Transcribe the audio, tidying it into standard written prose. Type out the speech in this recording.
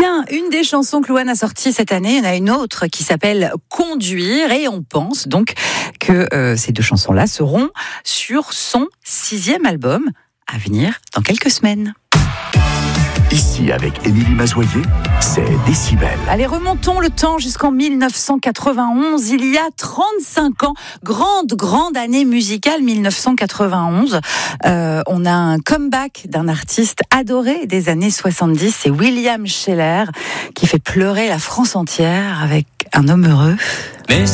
Bien, une des chansons que Louane a sorties cette année, il y en a une autre qui s'appelle Conduire, et on pense donc que ces deux chansons-là seront sur son 6e album à venir dans quelques semaines. Ici, avec Émilie Mazoyer, c'est Décibel. Allez, remontons le temps jusqu'en 1991, il y a 35 ans, grande année musicale 1991. On a un comeback d'un artiste adoré des années 70, c'est William Sheller, qui fait pleurer la France entière avec Un homme heureux.